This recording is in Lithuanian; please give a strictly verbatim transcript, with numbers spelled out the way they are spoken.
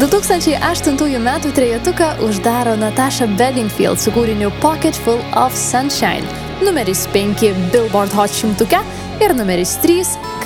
du tūkstančiai aštuntųjų metų trejetuką uždaro Natasha Bedingfield su kūriniu Pocket Full of Sunshine, numeris penki Billboard Hot šimtuke ir numeris trys